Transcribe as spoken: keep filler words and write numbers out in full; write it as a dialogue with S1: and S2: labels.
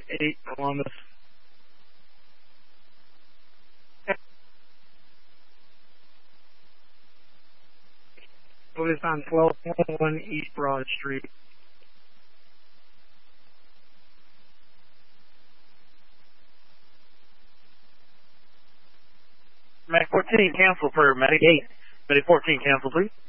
S1: eight, Columbus. Focus on twelve twenty-one East Broad Street.
S2: Medic fourteen, cancel for Medic eight. Medic fourteen, cancel, please.